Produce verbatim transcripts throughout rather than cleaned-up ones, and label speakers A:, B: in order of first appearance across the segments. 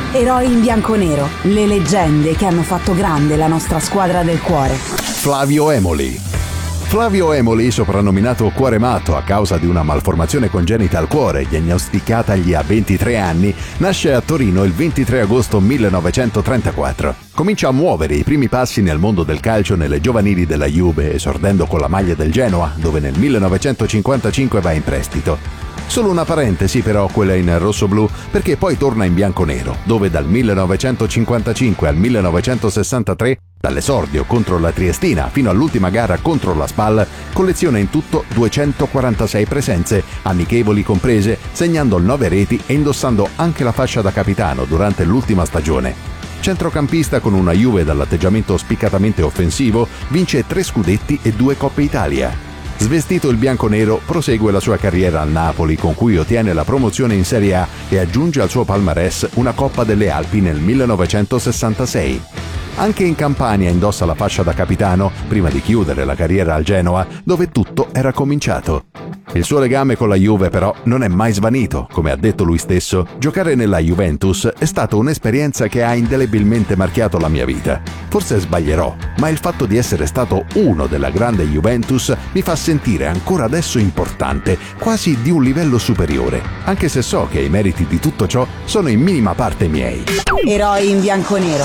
A: Eroi in bianconero, le leggende che hanno fatto grande la nostra squadra del cuore.
B: Flavio Emoli. Flavio Emoli, soprannominato Cuore Matto a causa di una malformazione congenita al cuore diagnosticatagli a ventitré anni, nasce a Torino il ventitré agosto millenovecentotrentaquattro. Comincia a muovere i primi passi nel mondo del calcio nelle giovanili della Juve, esordendo con la maglia del Genoa, dove nel millenovecentocinquantacinque va in prestito. Solo una parentesi però quella in rossoblù, perché poi torna in bianconero, dove dal millenovecentocinquantacinque al millenovecentosessantatré, dall'esordio contro la Triestina fino all'ultima gara contro la Spal, colleziona in tutto duecentoquarantasei presenze, amichevoli comprese, segnando nove reti e indossando anche la fascia da capitano durante l'ultima stagione. Centrocampista con una Juve dall'atteggiamento spiccatamente offensivo, vince tre scudetti e due Coppe Italia. Svestito il bianconero, prosegue la sua carriera al Napoli, con cui ottiene la promozione in Serie A e aggiunge al suo palmarès una Coppa delle Alpi nel millenovecentosessantasei. Anche in Campania indossa la fascia da capitano, prima di chiudere la carriera al Genoa, dove tutto era cominciato. Il suo legame con la Juve però non è mai svanito, come ha detto lui stesso. Giocare nella Juventus è stata un'esperienza che ha indelebilmente marchiato la mia vita. Forse sbaglierò, ma il fatto di essere stato uno della grande Juventus mi fa sentire ancora adesso importante, quasi di un livello superiore, anche se so che i meriti di tutto ciò sono in minima parte miei.
A: Eroi in bianconero.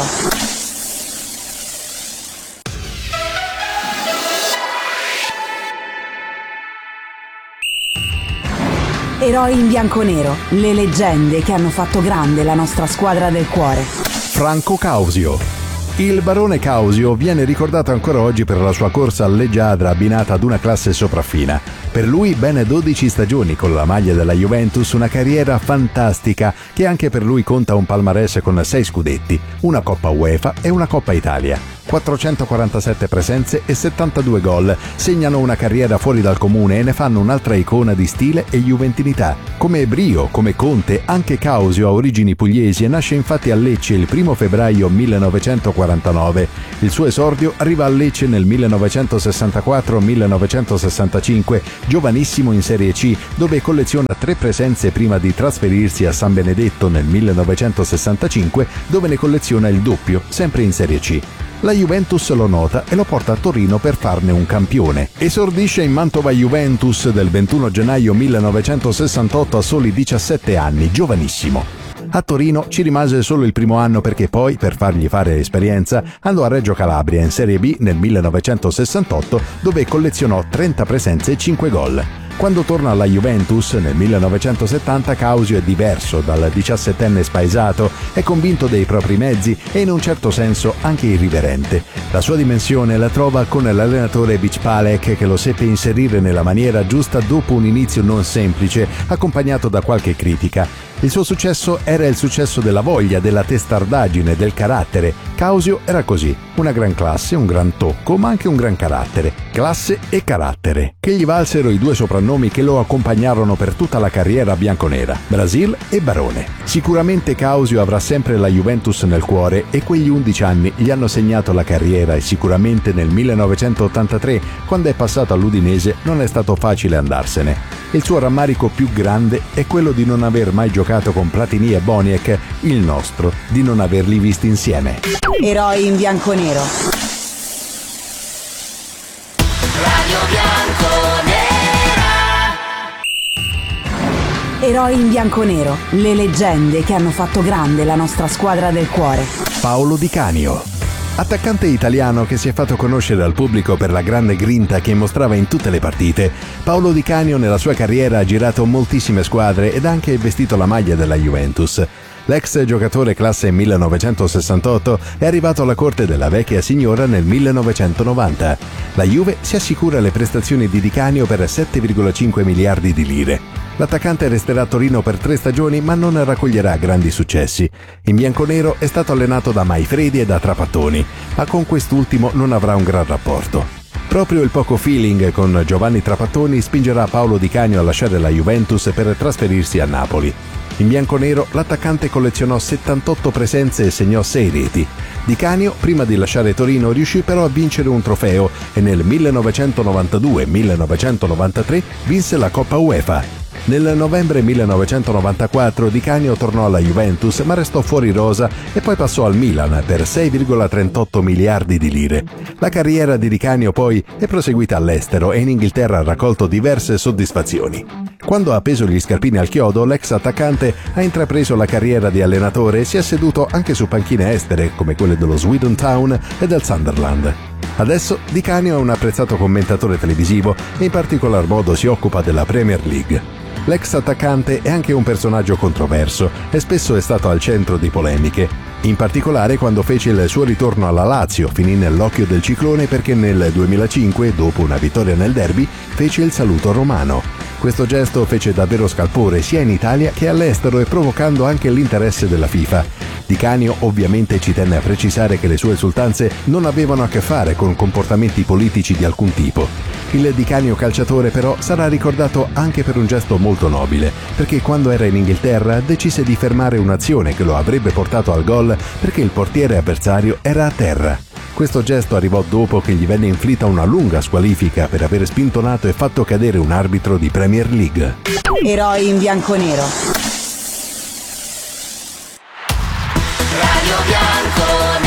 A: Eroi in bianconero, le leggende che hanno fatto grande la nostra squadra del cuore.
B: Franco Causio. Il barone Causio viene ricordato ancora oggi per la sua corsa leggiadra abbinata ad una classe sopraffina. Per lui ben dodici stagioni con la maglia della Juventus, una carriera fantastica che anche per lui conta un palmarès con sei scudetti, una Coppa UEFA e una Coppa Italia. quattrocentoquarantasette presenze e settantadue gol segnano una carriera fuori dal comune e ne fanno un'altra icona di stile e juventinità. Come Brio, come Conte, anche Causio ha origini pugliesi e nasce infatti a Lecce il primo febbraio millenovecentoquarantanove. Il suo esordio arriva a Lecce nel millenovecentosessantaquattro millenovecentosessantacinque, giovanissimo in Serie C, dove colleziona tre presenze prima di trasferirsi a San Benedetto nel millenovecentosessantacinque, dove ne colleziona il doppio, sempre in Serie C. La Juventus lo nota e lo porta a Torino per farne un campione. Esordisce in Mantova Juventus del ventuno gennaio millenovecentosessantotto a soli diciassette anni, giovanissimo. A Torino ci rimase solo il primo anno perché poi, per fargli fare esperienza, andò a Reggio Calabria in Serie B nel millenovecentosessantotto, dove collezionò trenta presenze e cinque gol. Quando torna alla Juventus nel millenovecentosettanta, Causio è diverso dal diciassettenne spaesato, è convinto dei propri mezzi e in un certo senso anche irriverente. La sua dimensione la trova con l'allenatore Bicpalek, che lo seppe inserire nella maniera giusta dopo un inizio non semplice, accompagnato da qualche critica. Il suo successo era il successo della voglia, della testardaggine, del carattere. Causio era così, una gran classe, un gran tocco, ma anche un gran carattere. Classe e carattere, che gli valsero i due soprannomi che lo accompagnarono per tutta la carriera bianconera, Brasil e Barone. Sicuramente Causio avrà sempre la Juventus nel cuore e quegli undici anni gli hanno segnato la carriera, e sicuramente nel millenovecentottantatré, quando è passato all'Udinese, non è stato facile andarsene. Il suo rammarico più grande è quello di non aver mai giocato con Platini e Boniek, il nostro di non averli visti insieme.
A: Eroi in bianconero.
C: Radio Bianconera.
A: Eroi in bianconero, le leggende che hanno fatto grande la nostra squadra del cuore.
B: Paolo Di Canio. Attaccante italiano che si è fatto conoscere al pubblico per la grande grinta che mostrava in tutte le partite, Paolo Di Canio nella sua carriera ha girato moltissime squadre ed anche vestito la maglia della Juventus. L'ex giocatore classe millenovecentosessantotto è arrivato alla corte della vecchia signora nel millenovecentonovanta. La Juve si assicura le prestazioni di Di Canio per sette virgola cinque miliardi di lire. L'attaccante resterà a Torino per tre stagioni ma non raccoglierà grandi successi. In bianconero è stato allenato da Maifredi e da Trapattoni, ma con quest'ultimo non avrà un gran rapporto. Proprio il poco feeling con Giovanni Trapattoni spingerà Paolo Di Canio a lasciare la Juventus per trasferirsi a Napoli. In bianconero l'attaccante collezionò settantotto presenze e segnò sei reti. Di Canio, prima di lasciare Torino, riuscì però a vincere un trofeo e nel millenovecentonovantadue millenovecentonovantatré vinse la Coppa UEFA. Nel novembre millenovecentonovantaquattro Di Canio tornò alla Juventus ma restò fuori rosa e poi passò al Milan per sei virgola trentotto miliardi di lire. La carriera di Di Canio poi è proseguita all'estero e in Inghilterra ha raccolto diverse soddisfazioni. Quando ha appeso gli scarpini al chiodo, l'ex attaccante ha intrapreso la carriera di allenatore e si è seduto anche su panchine estere come quelle dello Swindon Town e del Sunderland. Adesso Di Canio è un apprezzato commentatore televisivo e in particolar modo si occupa della Premier League. L'ex attaccante è anche un personaggio controverso e spesso è stato al centro di polemiche, in particolare quando fece il suo ritorno alla Lazio, finì nell'occhio del ciclone perché nel duemilacinque, dopo una vittoria nel derby, fece il saluto romano. Questo gesto fece davvero scalpore sia in Italia che all'estero e provocando anche l'interesse della FIFA. Di Canio ovviamente ci tenne a precisare che le sue esultanze non avevano a che fare con comportamenti politici di alcun tipo. Il Di Canio calciatore però sarà ricordato anche per un gesto molto nobile, perché quando era in Inghilterra decise di fermare un'azione che lo avrebbe portato al gol perché il portiere avversario era a terra. Questo gesto arrivò dopo che gli venne inflitta una lunga squalifica per aver spintonato e fatto cadere un arbitro di Premier League.
A: Eroi in bianconero.
C: Radio bianconera.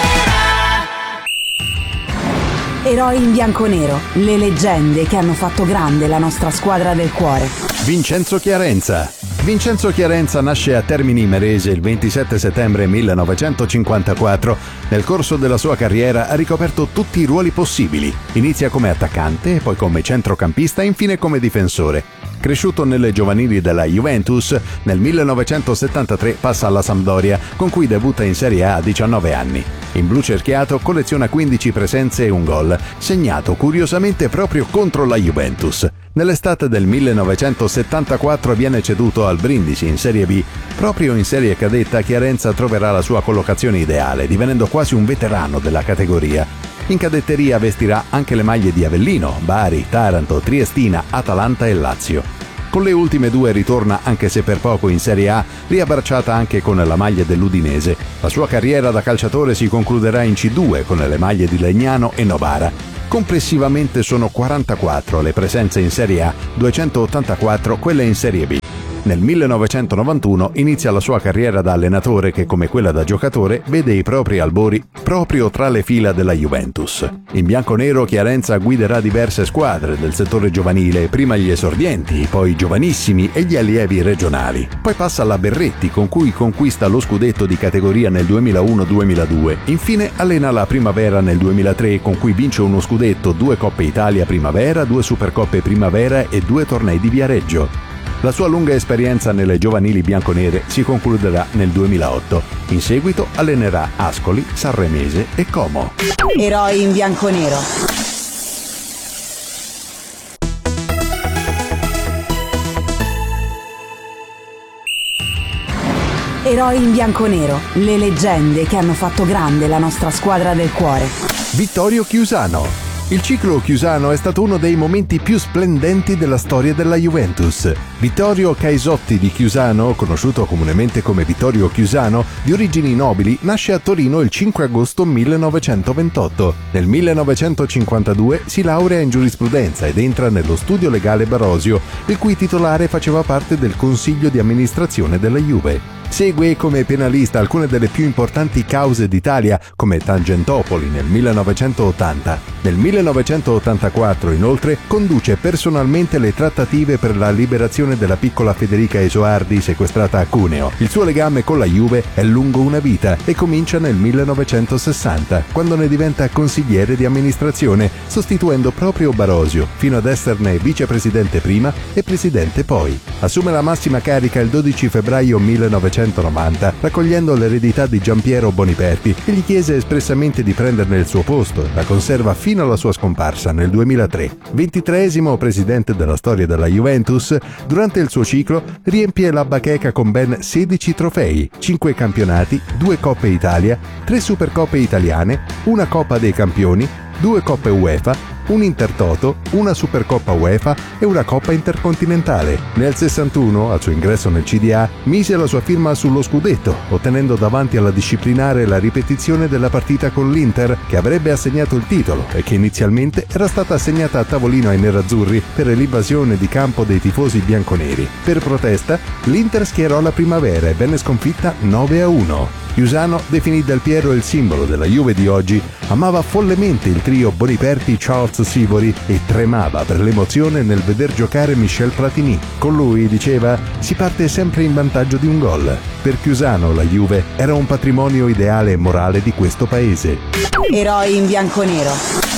A: Eroi in bianconero, le leggende che hanno fatto grande la nostra squadra del cuore.
B: Vincenzo Chiarenza. Vincenzo Chiarenza nasce a Termini Imerese il ventisette settembre millenovecentocinquantaquattro. Nel corso della sua carriera ha ricoperto tutti i ruoli possibili. Inizia come attaccante, poi come centrocampista e infine come difensore. Cresciuto nelle giovanili della Juventus, nel millenovecentosettantatré passa alla Sampdoria, con cui debutta in Serie A a diciannove anni. In blu cerchiato colleziona quindici presenze e un gol, segnato curiosamente proprio contro la Juventus. Nell'estate del millenovecentosettantaquattro viene ceduto al Brindisi in Serie B. Proprio in Serie Cadetta Chiarenza troverà la sua collocazione ideale, divenendo quasi un veterano della categoria. In cadetteria vestirà anche le maglie di Avellino, Bari, Taranto, Triestina, Atalanta e Lazio. Con le ultime due ritorna, anche se per poco, in Serie A, riabbracciata anche con la maglia dell'Udinese. La sua carriera da calciatore si concluderà in C due con le maglie di Legnano e Novara. Complessivamente sono quarantaquattro le presenze in Serie A, duecentottantaquattro quelle in Serie B. Nel millenovecentonovantuno inizia la sua carriera da allenatore che, come quella da giocatore, vede i propri albori proprio tra le fila della Juventus. In bianconero Chiarenza guiderà diverse squadre del settore giovanile, prima gli esordienti, poi i giovanissimi e gli allievi regionali. Poi passa alla Berretti, con cui conquista lo scudetto di categoria nel duemilauno duemiladue. Infine allena la Primavera nel duemilatré, con cui vince uno scudetto, due Coppe Italia Primavera, due Supercoppe Primavera e due tornei di Viareggio. La sua lunga esperienza nelle giovanili bianconere si concluderà nel duemilaotto. In seguito allenerà Ascoli, Sanremese e Como.
A: Eroi in bianconero. Eroi in bianconero, le leggende che hanno fatto grande la nostra squadra del cuore.
B: Vittorio Chiusano. Il ciclo chiusano è stato uno dei momenti più splendenti della storia della Juventus. Vittorio Caisotti di Chiusano, conosciuto comunemente come Vittorio Chiusano, di origini nobili, nasce a Torino il cinque agosto millenovecentoventotto. Nel millenovecentocinquantadue si laurea in giurisprudenza ed entra nello studio legale Barovia, il cui titolare faceva parte del consiglio di amministrazione della Juve. Segue come penalista alcune delle più importanti cause d'Italia, come Tangentopoli nel millenovecentottanta. Nel millenovecentottantaquattro, inoltre, conduce personalmente le trattative per la liberazione della piccola Federica Esoardi sequestrata a Cuneo. Il suo legame con la Juve è lungo una vita e comincia nel millenovecentosessanta, quando ne diventa consigliere di amministrazione, sostituendo proprio Barovia, fino ad esserne vicepresidente prima e presidente poi. Assume la massima carica il dodici febbraio millenovecentonovanta, raccogliendo l'eredità di Giampiero Boniperti, che gli chiese espressamente di prenderne il suo posto. La conserva fino alla sua scomparsa nel duemilatré. ventitreesimo presidente della storia della Juventus, durante il suo ciclo riempie la bacheca con ben sedici trofei, cinque campionati, due Coppe Italia, tre Supercoppe italiane, una Coppa dei Campioni, due Coppe UEFA, un Intertoto, una Supercoppa UEFA e una Coppa Intercontinentale. Nel sessantuno, al suo ingresso nel C D A, mise la sua firma sullo scudetto, ottenendo davanti alla disciplinare la ripetizione della partita con l'Inter, che avrebbe assegnato il titolo e che inizialmente era stata assegnata a tavolino ai nerazzurri per l'invasione di campo dei tifosi bianconeri. Per protesta, l'Inter schierò la primavera e venne sconfitta nove a uno. Chiusano definì Del Piero il simbolo della Juve di oggi, amava follemente il trio Boniperti-Charles-Sivori e tremava per l'emozione nel veder giocare Michel Platini. Con lui, diceva, si parte sempre in vantaggio di un gol. Per Chiusano la Juve era un patrimonio ideale e morale di questo paese.
A: Eroi in bianconero.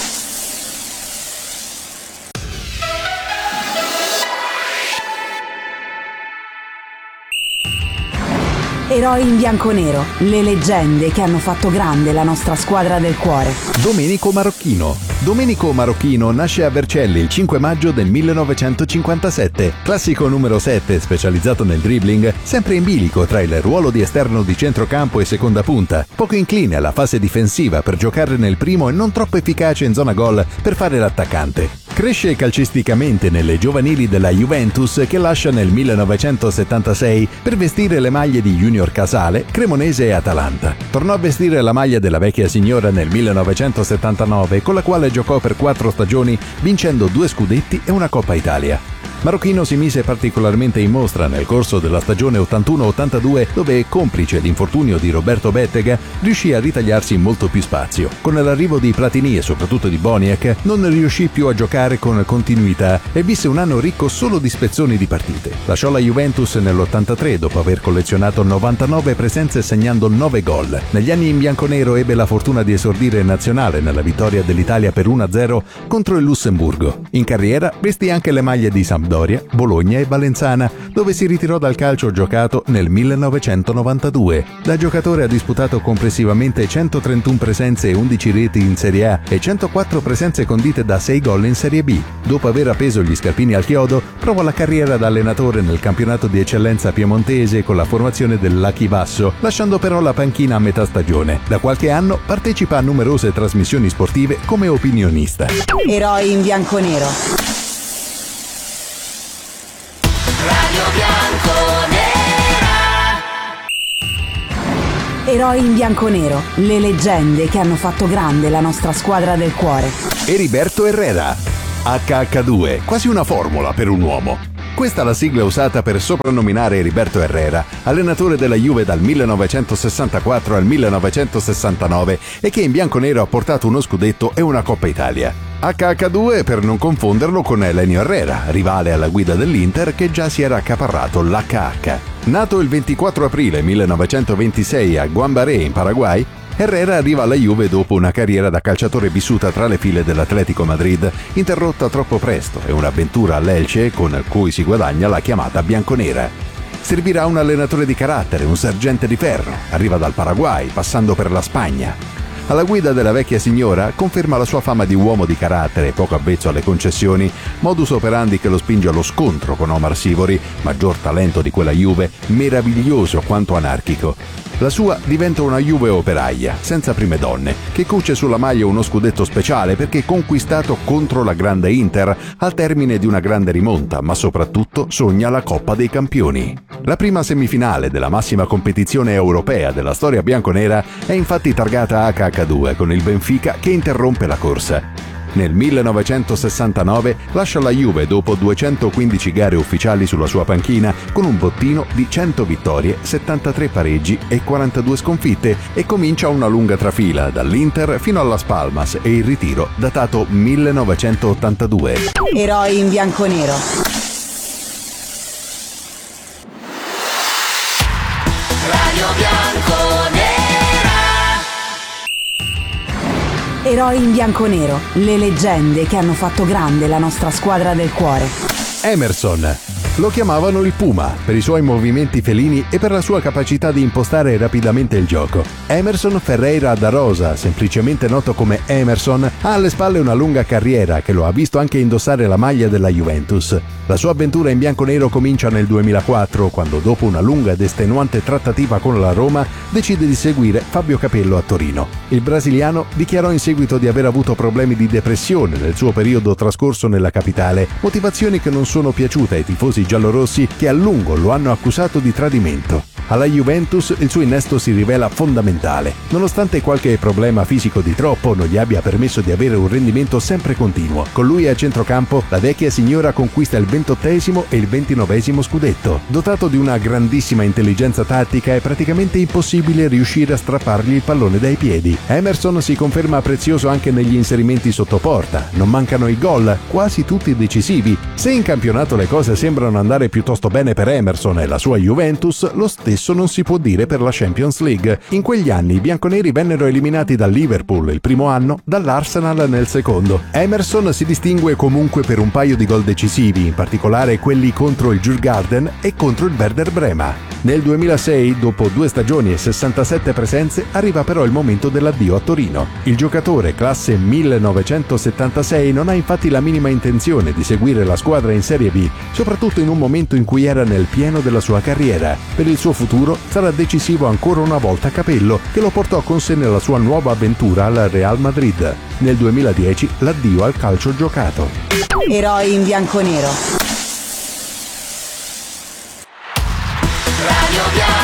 A: Eroi in bianconero, le leggende che hanno fatto grande la nostra squadra del cuore.
B: Domenico Marocchino. Domenico Marocchino nasce a Vercelli il cinque maggio del millenovecentocinquantasette. Classico numero sette, specializzato nel dribbling, sempre in bilico tra il ruolo di esterno di centrocampo e seconda punta, poco incline alla fase difensiva per giocare nel primo e non troppo efficace in zona gol per fare l'attaccante. Cresce calcisticamente nelle giovanili della Juventus, che lascia nel millenovecentosettantasei per vestire le maglie di Junior Casale, Cremonese e Atalanta. Tornò a vestire la maglia della vecchia signora nel millenovecentosettantanove, con la quale giocò per quattro stagioni, vincendo due scudetti e una Coppa Italia. Marocchino si mise particolarmente in mostra nel corso della stagione ottantuno ottantadue, dove, complice l'infortunio di Roberto Bettega, riuscì a ritagliarsi molto più spazio. Con l'arrivo di Platini e soprattutto di Boniek, non riuscì più a giocare con continuità e visse un anno ricco solo di spezzoni di partite. Lasciò la Juventus nell'ottantatré dopo aver collezionato novantanove presenze segnando nove gol. Negli anni in bianconero ebbe la fortuna di esordire in nazionale nella vittoria dell'Italia per uno a zero contro il Lussemburgo. In carriera vestì anche le maglie di Sampdoria, Bologna e Valenzana, dove si ritirò dal calcio giocato nel millenovecentonovantadue. Da giocatore ha disputato complessivamente centotrentuno presenze e undici reti in Serie A e centoquattro presenze condite da sei gol in Serie B. Dopo aver appeso gli scarpini al chiodo, provò la carriera da allenatore nel campionato di eccellenza piemontese con la formazione del Lacchi Vasso, lasciando però la panchina a metà stagione. Da qualche anno partecipa a numerose trasmissioni sportive come opinionista.
A: Eroi in bianconero.
C: Radio bianconera.
A: Eroi in bianconero, le leggende che hanno fatto grande la nostra squadra del cuore.
B: Heriberto Herrera, acca acca due, quasi una formula per un uomo. Questa è la sigla usata per soprannominare Heriberto Herrera, allenatore della Juve dal millenovecentosessantaquattro al millenovecentosessantanove e che in bianconero ha portato uno scudetto e una Coppa Italia. acca acca due per non confonderlo con Elenio Herrera, rivale alla guida dell'Inter che già si era accaparrato l'H H. Nato il ventiquattro aprile millenovecentoventisei a Guambaré in Paraguay, Herrera arriva alla Juve dopo una carriera da calciatore vissuta tra le file dell'Atletico Madrid, interrotta troppo presto, e un'avventura all'Elche con cui si guadagna la chiamata bianconera. Servirà un allenatore di carattere, un sergente di ferro. Arriva dal Paraguay, passando per la Spagna. Alla guida della vecchia signora conferma la sua fama di uomo di carattere, poco avvezzo alle concessioni, modus operandi che lo spinge allo scontro con Omar Sivori, maggior talento di quella Juve, meraviglioso quanto anarchico. La sua diventa una Juve operaia, senza prime donne, che cuce sulla maglia uno scudetto speciale perché conquistato contro la grande Inter al termine di una grande rimonta, ma soprattutto sogna la Coppa dei Campioni. La prima semifinale della massima competizione europea della storia bianconera è infatti targata acca acca due con il Benfica che interrompe la corsa. Nel millenovecentosessantanove lascia la Juve dopo duecentoquindici gare ufficiali sulla sua panchina con un bottino di cento vittorie, settantatré pareggi e quarantadue sconfitte e comincia una lunga trafila dall'Inter fino alla Spalmas e il ritiro datato millenovecentottantadue.
A: Eroi in bianconero.
C: Radio bianconera.
A: Eroi in bianconero, le leggende che hanno fatto grande la nostra squadra del cuore.
B: Emerson. Lo chiamavano il Puma per i suoi movimenti felini e per la sua capacità di impostare rapidamente il gioco. Emerson Ferreira da Rosa, semplicemente noto come Emerson, ha alle spalle una lunga carriera che lo ha visto anche indossare la maglia della Juventus. La sua avventura in bianconero comincia nel duemilaquattro, quando dopo una lunga ed estenuante trattativa con la Roma decide di seguire Fabio Capello a Torino. Il brasiliano dichiarò in seguito di aver avuto problemi di depressione nel suo periodo trascorso nella capitale, motivazioni che non sono piaciute ai tifosi giallorossi che a lungo lo hanno accusato di tradimento. Alla Juventus il suo innesto si rivela fondamentale, nonostante qualche problema fisico di troppo non gli abbia permesso di avere un rendimento sempre continuo. Con lui a centrocampo la vecchia signora conquista il ventottesimo e il ventinovesimo scudetto. Dotato di una grandissima intelligenza tattica è praticamente impossibile riuscire a strappargli il pallone dai piedi. Emerson si conferma prezioso anche negli inserimenti sotto porta, non mancano i gol, quasi tutti decisivi. Se in campionato le cose sembrano andare piuttosto bene per Emerson e la sua Juventus, lo stesso non si può dire per la Champions League. In quegli anni i bianconeri vennero eliminati dal Liverpool il primo anno, dall'Arsenal nel secondo. Emerson si distingue comunque per un paio di gol decisivi, in particolare quelli contro il Djurgården e contro il Werder Brema. Nel duemilasei, dopo due stagioni e sessantasette presenze, arriva però il momento dell'addio a Torino. Il giocatore, classe millenovecentosettantasei, non ha infatti la minima intenzione di seguire la squadra in Serie B, soprattutto in un momento in cui era nel pieno della sua carriera. Per il suo futuro sarà decisivo ancora una volta Capello, che lo portò con sé nella sua nuova avventura al Real Madrid. Nel duemiladieci l'addio al calcio giocato.
A: Eroi in bianconero.
C: Radio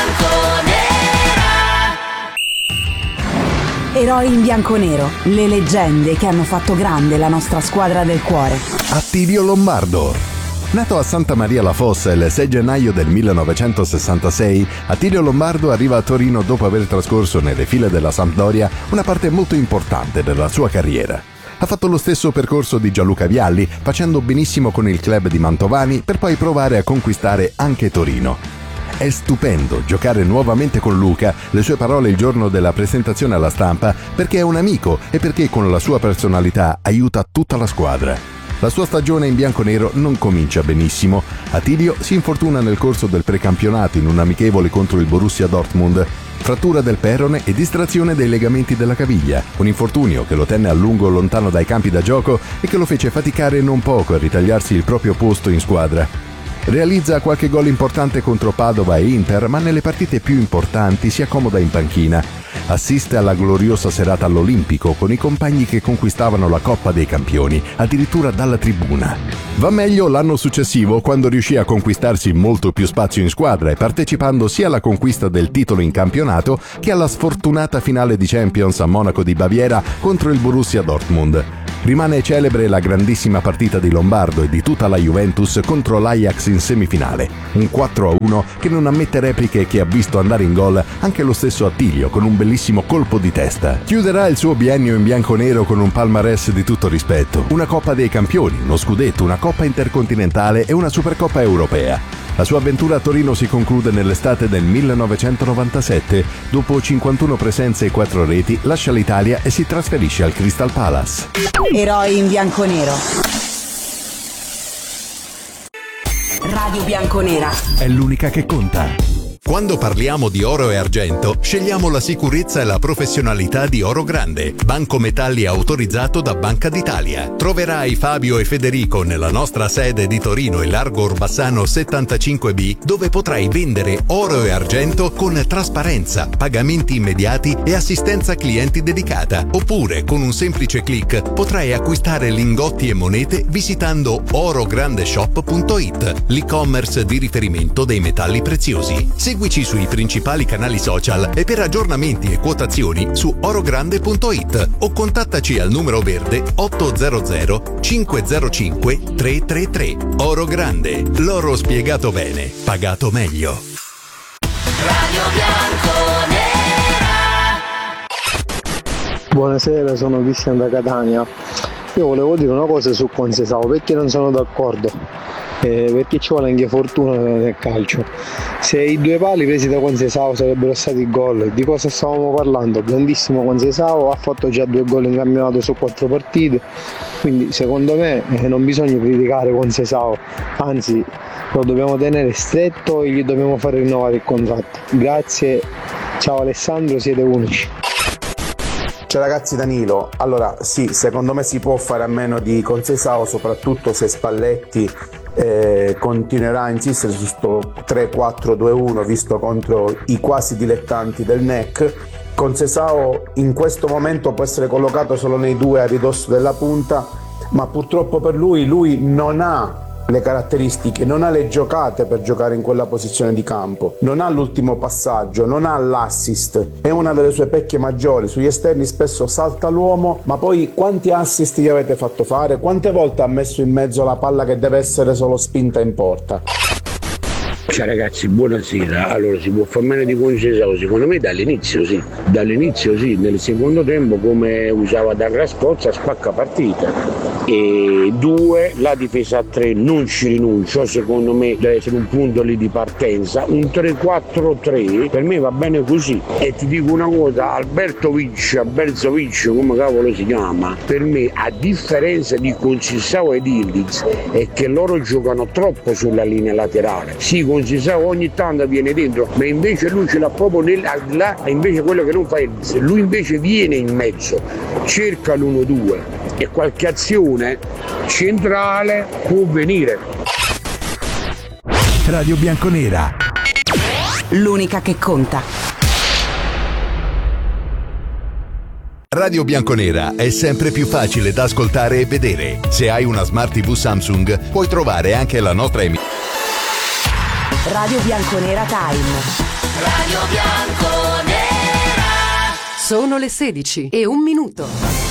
C: bianconera.
A: Eroi in bianconero, le leggende che hanno fatto grande la nostra squadra del cuore.
B: Attilio Lombardo. Nato a Santa Maria la Fossa il sei gennaio del millenovecentosessantasei, Attilio Lombardo arriva a Torino dopo aver trascorso nelle file della Sampdoria una parte molto importante della sua carriera. Ha fatto lo stesso percorso di Gianluca Vialli, facendo benissimo con il club di Mantovani per poi provare a conquistare anche Torino. È stupendo giocare nuovamente con Luca, le sue parole il giorno della presentazione alla stampa, perché è un amico e perché con la sua personalità aiuta tutta la squadra. La sua stagione in bianconero non comincia benissimo. Attilio si infortuna nel corso del precampionato in un amichevole contro il Borussia Dortmund. Frattura del perone e distrazione dei legamenti della caviglia, un infortunio che lo tenne a lungo lontano dai campi da gioco e che lo fece faticare non poco a ritagliarsi il proprio posto in squadra. Realizza qualche gol importante contro Padova e Inter, ma nelle partite più importanti si accomoda in panchina. Assiste alla gloriosa serata all'Olimpico con i compagni che conquistavano la Coppa dei Campioni, addirittura dalla tribuna. Va meglio l'anno successivo, quando riuscì a conquistarsi molto più spazio in squadra e partecipando sia alla conquista del titolo in campionato che alla sfortunata finale di Champions a Monaco di Baviera contro il Borussia Dortmund. Rimane celebre la grandissima partita di Lombardo e di tutta la Juventus contro l'Ajax in semifinale, un quattro a uno che non ammette repliche e che ha visto andare in gol anche lo stesso Attilio con un bellissimo colpo di testa. Chiuderà il suo biennio in bianconero con un palmarès di tutto rispetto, una Coppa dei Campioni, uno scudetto, una Coppa Intercontinentale e una Supercoppa Europea. La sua avventura a Torino si conclude nell'estate del millenovecentonovantasette. Dopo cinquantuno presenze e quattro reti, lascia l'Italia e si trasferisce al Crystal Palace.
A: Eroi in bianconero. Radio Bianconera.
B: È l'unica che conta.
D: Quando parliamo di oro e argento, scegliamo la sicurezza e la professionalità di Oro Grande, banco metalli autorizzato da Banca d'Italia. Troverai Fabio e Federico nella nostra sede di Torino e Largo Orbassano settantacinque B, dove potrai vendere oro e argento con trasparenza, pagamenti immediati e assistenza clienti dedicata. Oppure, con un semplice click, potrai acquistare lingotti e monete visitando orograndeshop punto it, l'e-commerce di riferimento dei metalli preziosi. Seguici sui principali canali social e per aggiornamenti e quotazioni su orogrande punto it o contattaci al numero verde ottocento cinquecentocinque trecentotrentatré. Oro Grande, l'oro spiegato bene, pagato meglio.
C: Radio bianconera.
E: Buonasera, sono Cristian da Catania. Io volevo dire una cosa su Concesao, perché non sono d'accordo. Eh, perché ci vuole anche fortuna nel calcio. Se i due pali presi da Concesao sarebbero stati gol, di cosa stavamo parlando? Grandissimo Concesao, ha fatto già due gol in campionato su quattro partite, quindi secondo me eh, non bisogna criticare Concesao, anzi lo dobbiamo tenere stretto e gli dobbiamo fare rinnovare il contratto. Grazie, ciao Alessandro, siete unici.
F: Ciao ragazzi, Danilo. Allora sì, secondo me si può fare a meno di Conceição, soprattutto se Spalletti eh, continuerà a insistere su sto tre quattro due uno visto contro i quasi dilettanti del N E C. Conceição in questo momento può essere collocato solo nei due a ridosso della punta, ma purtroppo per lui lui non ha le caratteristiche, non ha le giocate per giocare in quella posizione di campo, non ha l'ultimo passaggio, non ha l'assist, è una delle sue pecche maggiori. Sugli esterni spesso salta l'uomo, ma poi quanti assist gli avete fatto fare? Quante volte ha messo in mezzo la palla che deve essere solo spinta in porta?
G: Ciao ragazzi, buonasera. Allora, si può fare meno di Conceição? Secondo me dall'inizio sì, dall'inizio sì, nel secondo tempo come usava Dagra Scozza spacca partita. E due, la difesa a tre non ci rinuncio, secondo me deve essere un punto lì di partenza. Un tre quattro tre per me va bene così. E ti dico una cosa, Albertovic, Berzovic, come cavolo si chiama, per me a differenza di Conceição ed Ildiz è che loro giocano troppo sulla linea laterale. Sì, Conceição ogni tanto viene dentro, ma invece lui ce l'ha proprio nel, là, invece quello che non fa Ildiz, lui invece viene in mezzo, cerca l'uno due e qualche azione centrale può venire.
B: Radio Bianconera,
A: l'unica che conta.
D: Radio Bianconera è sempre più facile da ascoltare e vedere. Se hai una Smart tivù Samsung, puoi trovare anche la nostra emissione.
A: Radio Bianconera Time.
C: Radio Bianconera.
H: Sono le sedici e un minuto.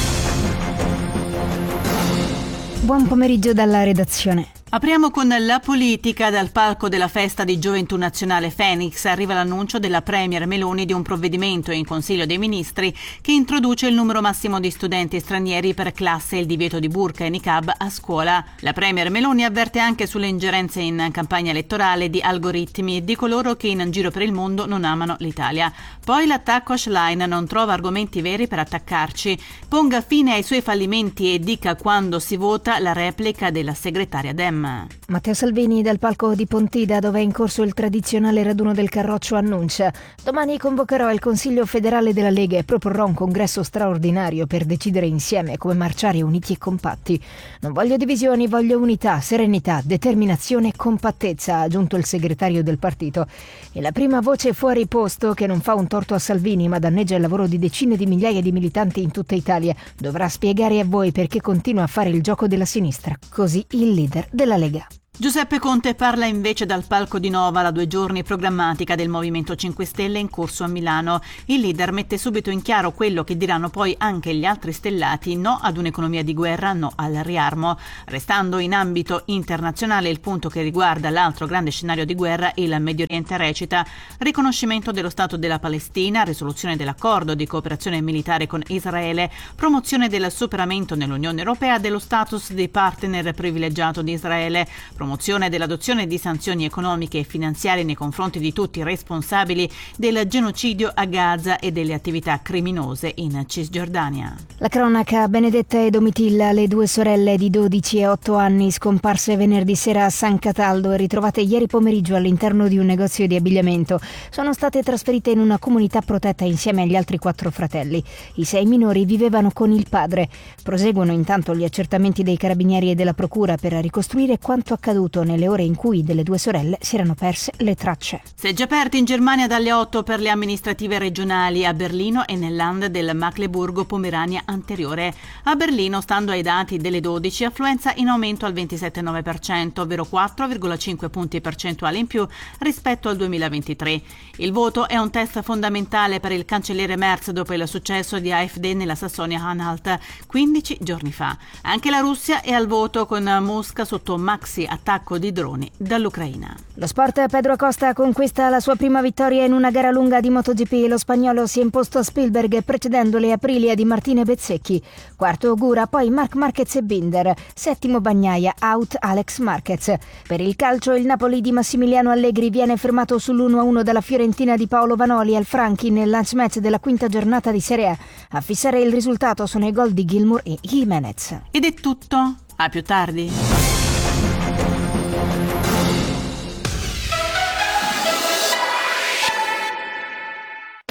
I: Buon pomeriggio dalla redazione.
J: Apriamo con la politica. Dal palco della festa di Gioventù Nazionale Phoenix arriva l'annuncio della Premier Meloni di un provvedimento in Consiglio dei Ministri che introduce il numero massimo di studenti stranieri per classe e il divieto di burqa e niqab a scuola. La Premier Meloni avverte anche sulle ingerenze in campagna elettorale di algoritmi e di coloro che in giro per il mondo non amano l'Italia. Poi l'attacco a Schlein: non trova argomenti veri per attaccarci. Ponga fine ai suoi fallimenti e dica quando si vota la replica della segretaria Dem.
I: Matteo Salvini dal palco di Pontida, dove è in corso il tradizionale raduno del Carroccio, annuncia: domani convocherò il Consiglio federale della Lega e proporrò un congresso straordinario per decidere insieme come marciare uniti e compatti. Non voglio divisioni, voglio unità, serenità, determinazione e compattezza, ha aggiunto il segretario del partito. E la prima voce fuori posto, che non fa un torto a Salvini ma danneggia il lavoro di decine di migliaia di militanti in tutta Italia, dovrà spiegare a voi perché continua a fare il gioco della sinistra. Così il leader della Lega.
J: Giuseppe Conte parla invece dal palco di Nova, la due giorni programmatica del Movimento cinque Stelle in corso a Milano. Il leader mette subito in chiaro quello che diranno poi anche gli altri stellati: no ad un'economia di guerra, no al riarmo. Restando in ambito internazionale, il punto che riguarda l'altro grande scenario di guerra, il Medio Oriente, recita: riconoscimento dello Stato della Palestina, risoluzione dell'accordo di cooperazione militare con Israele, promozione del superamento nell'Unione Europea dello status di partner privilegiato di Israele, promozione dell'adozione di sanzioni economiche e finanziarie nei confronti di tutti i responsabili del genocidio a Gaza e delle attività criminose in Cisgiordania.
I: La cronaca: Benedetta e Domitilla, le due sorelle di dodici e otto anni scomparse venerdì sera a San Cataldo e ritrovate ieri pomeriggio all'interno di un negozio di abbigliamento, sono state trasferite in una comunità protetta insieme agli altri quattro fratelli. I sei minori vivevano con il padre. Proseguono intanto gli accertamenti dei carabinieri e della procura per ricostruire quanto accaduto nelle ore in cui delle due sorelle si erano perse le tracce.
J: Seggi aperti in Germania dalle otto per le amministrative regionali a Berlino e nel Land del Mecklenburgo-Pomerania anteriore. A Berlino, stando ai dati delle dodici, affluenza in aumento al ventisette virgola nove per cento, ovvero quattro virgola cinque punti percentuali in più rispetto al duemilaventitré. Il voto è un test fondamentale per il cancelliere Merz dopo il successo di A F D nella Sassonia-Anhalt quindici giorni fa. Anche la Russia è al voto, con Mosca sotto maxi attacco di droni dall'Ucraina.
I: Lo sport: Pedro Acosta conquista la sua prima vittoria in una gara lunga di MotoGP. Lo spagnolo si è imposto a Spielberg precedendo le Aprilia di Martina Bezzecchi. Quarto Ogura, poi Marc Marquez e Binder. Settimo Bagnaia, out Alex Marquez. Per il calcio, il Napoli di Massimiliano Allegri viene fermato sull'uno a uno dalla Fiorentina di Paolo Vanoli al Franchi nel lunch match della quinta giornata di Serie A. A fissare il risultato sono i gol di Gilmour e Jimenez.
J: Ed è tutto. A più tardi.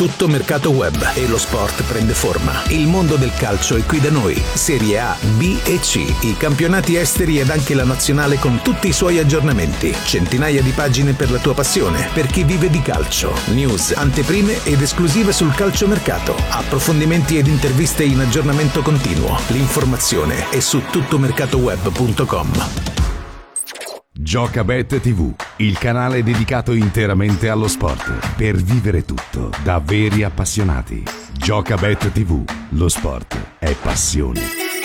K: Tutto mercato web e lo sport prende forma. Il mondo del calcio è qui da noi. Serie A, B e C, i campionati esteri ed anche la nazionale con tutti i suoi aggiornamenti. Centinaia di pagine per la tua passione, per chi vive di calcio. News, anteprime ed esclusive sul calciomercato. Approfondimenti ed interviste in aggiornamento continuo. L'informazione è su tuttomercatoweb punto com.
L: Giocabet tivù, il canale dedicato interamente allo sport, per vivere tutto da veri appassionati. Giocabet tivù, lo sport è passione.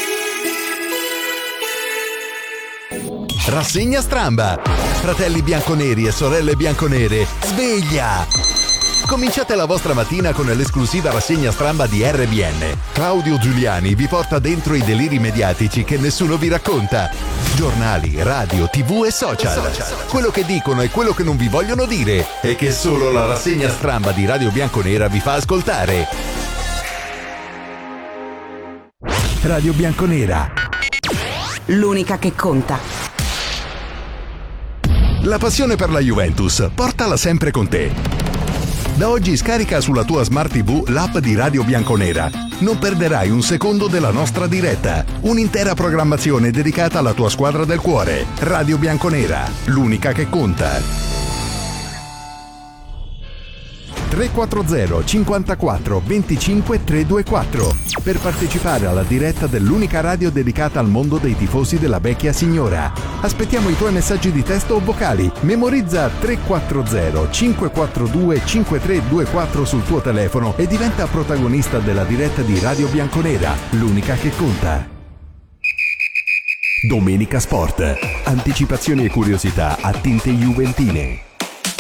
D: Rassegna stramba! Fratelli bianconeri e sorelle bianconere, sveglia! Cominciate la vostra mattina con l'esclusiva rassegna stramba di R B N. Claudio Giuliani vi porta dentro i deliri mediatici che nessuno vi racconta. Giornali, radio, tv e social. Quello che dicono e quello che non vi vogliono dire e che solo la rassegna stramba di Radio Bianconera vi fa ascoltare.
B: Radio Bianconera,
A: l'unica che conta.
D: La passione per la Juventus, portala sempre con te. Da oggi scarica sulla tua Smart tivù l'app di Radio Bianconera. Non perderai un secondo della nostra diretta. Un'intera programmazione dedicata alla tua squadra del cuore. Radio Bianconera, l'unica che conta. tre quattro zero cinquantaquattro venticinque trecentoventuquattro per partecipare alla diretta dell'unica radio dedicata al mondo dei tifosi della vecchia signora. Aspettiamo i tuoi messaggi di testo o vocali. Memorizza tre quattro zero cinque quattro due cinque tre due quattro sul tuo telefono e diventa protagonista della diretta di Radio Bianconera, l'unica che conta.
L: Domenica Sport. Anticipazioni e curiosità a tinte juventine.